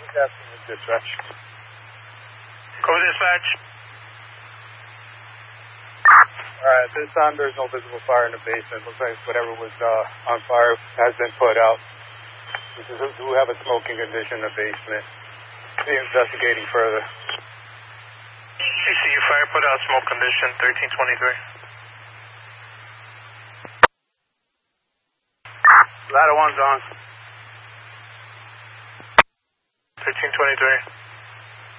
Dispatch. Code dispatch. Alright, this time there's no visible fire in the basement. Looks like whatever was on fire has been put out. We do have a smoking condition in the basement. Be investigating further. ACU fire put out smoke condition 1323. Ladder 1's on. 1323.